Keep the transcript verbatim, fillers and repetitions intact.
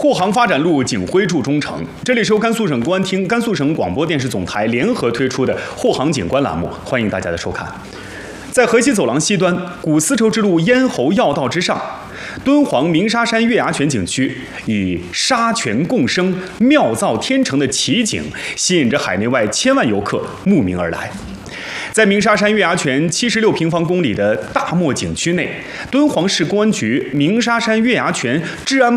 护航发展路，警徽筑忠诚。这里是由甘肃省公安厅、甘肃省广播电视总台联合推出的护航警官栏目，欢迎大家的收看。在河西走廊西端，古丝绸之路咽喉要道之上，敦煌鸣沙山月牙泉景区以沙泉共生、妙造天成的奇景，吸引着海内外千万游客慕名而来。在鸣沙山月牙泉七十六平方公里的大漠景区内，敦煌市公安局鸣沙山月牙泉治安